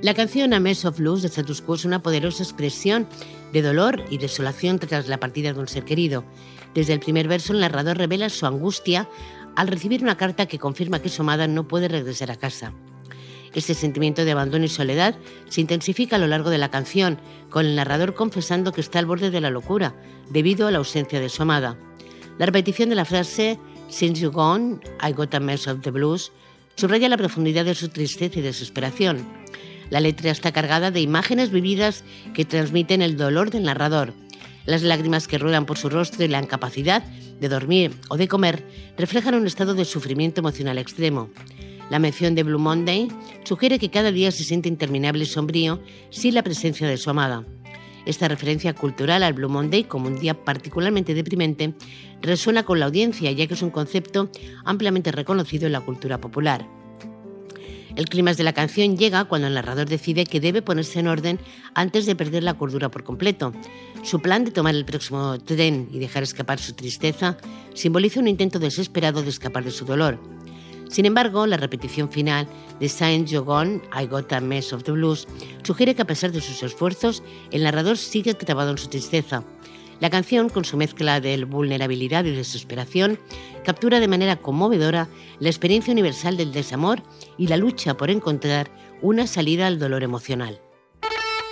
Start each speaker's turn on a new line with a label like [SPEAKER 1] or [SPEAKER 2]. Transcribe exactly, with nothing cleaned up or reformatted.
[SPEAKER 1] La canción A Mess of Blues de Status Quo es una poderosa expresión de dolor y desolación tras la partida de un ser querido. Desde el primer verso, el narrador revela su angustia al recibir una carta que confirma que su amada no puede regresar a casa. Este sentimiento de abandono y soledad se intensifica a lo largo de la canción, con el narrador confesando que está al borde de la locura debido a la ausencia de su amada. La repetición de la frase "Since you're gone, I got a mess of the blues" subraya la profundidad de su tristeza y desesperación. La letra está cargada de imágenes vividas que transmiten el dolor del narrador. Las lágrimas que ruedan por su rostro y la incapacidad de dormir o de comer reflejan un estado de sufrimiento emocional extremo. La mención de Blue Monday sugiere que cada día se siente interminable y sombrío sin la presencia de su amada. Esta referencia cultural al Blue Monday como un día particularmente deprimente resuena con la audiencia, ya que es un concepto ampliamente reconocido en la cultura popular. El clímax de la canción llega cuando el narrador decide que debe ponerse en orden antes de perder la cordura por completo. Su plan de tomar el próximo tren y dejar escapar su tristeza simboliza un intento desesperado de escapar de su dolor. Sin embargo, la repetición final de "Since you're gone, I got a mess of the blues" sugiere que a pesar de sus esfuerzos, el narrador sigue clavado en su tristeza. La canción, con su mezcla de vulnerabilidad y desesperación, captura de manera conmovedora la experiencia universal del desamor y la lucha por encontrar una salida al dolor emocional.